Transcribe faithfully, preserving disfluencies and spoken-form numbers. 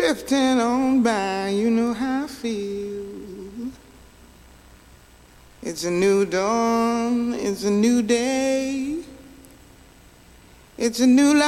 drifting on by, you know how I feel. It's a new dawn, it's a new day, it's a new life.